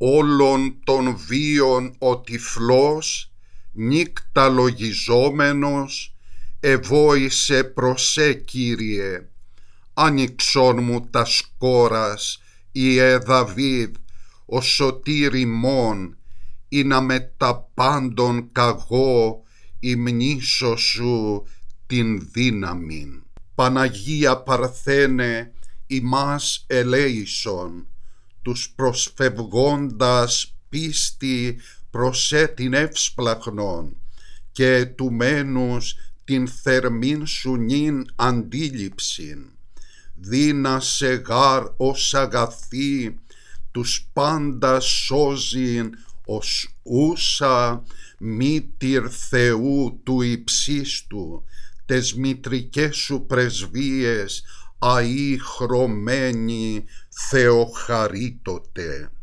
όλων των βίων ο τυφλός, νύκτα λογιζόμενος, εβόησε προσέ, Κύριε. Άνοιξον μου τα σκόρας, Ιε Δαβίδ, ο σωτήρ ημών, ή να με τα πάντων καγώ, υμνήσω σου την δύναμην. Παναγία Παρθένε, ημάς ελέησον, τους προσφευγώντας πίστη προσέ την εύσπλαχνον, και ετουμένους την θερμήν σου νυν αντίληψην. Δύνασε γάρ ως αγαθή, τους πάντα σώζειν ως ούσα μήτηρ Θεού του υψίστου, τες μητρικές σου πρεσβείες αεί χρωμένη Θεοχαρίτωτε.